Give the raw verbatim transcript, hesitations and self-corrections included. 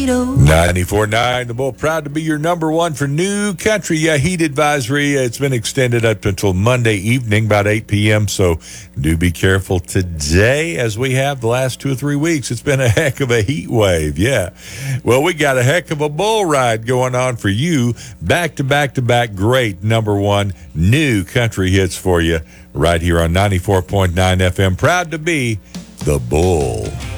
ninety-four point nine, the Bull, proud to be your number one for new country. Yeah, heat advisory. It's been extended up until Monday evening, about eight p.m., so do be careful today as we have the last two or three weeks. It's been a heck of a heat wave, yeah. Well, we got a heck of a bull ride going on for you. Back-to-back-to-back great number one new country hits for you right here on ninety-four point nine F M. Proud to be the Bull.